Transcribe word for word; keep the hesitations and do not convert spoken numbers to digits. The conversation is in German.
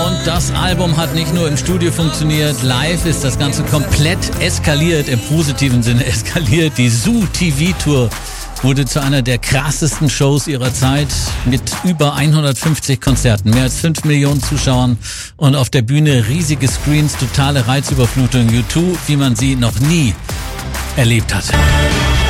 Und das Album hat nicht nur im Studio funktioniert, live ist das Ganze komplett eskaliert, im positiven Sinne eskaliert. Die Zoo T V-Tour wurde zu einer der krassesten Shows ihrer Zeit mit über hundertfünfzig Konzerten, mehr als fünf Millionen Zuschauern und auf der Bühne riesige Screens, totale Reizüberflutung. U zwei, wie man sie noch nie erlebt hat.